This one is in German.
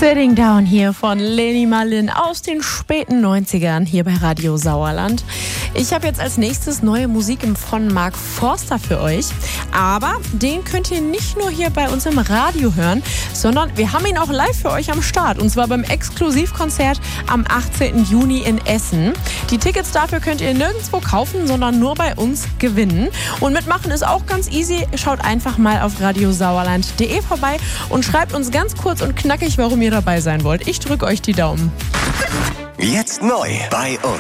Sitting Down hier von Leni Marlin aus den späten 90ern hier bei Radio Sauerland. Ich habe jetzt als nächstes neue Musik von Mark Forster für euch. Aber den könnt ihr nicht nur hier bei uns im Radio hören, sondern wir haben ihn auch live für euch am Start. Und zwar beim Exklusivkonzert am 18. Juni in Essen. Die Tickets dafür könnt ihr nirgendwo kaufen, sondern nur bei uns gewinnen. Und mitmachen ist auch ganz easy. Schaut einfach mal auf radiosauerland.de vorbei und schreibt uns ganz kurz und knackig, warum ihr dabei sein wollt. Ich drücke euch die Daumen. Jetzt neu bei uns.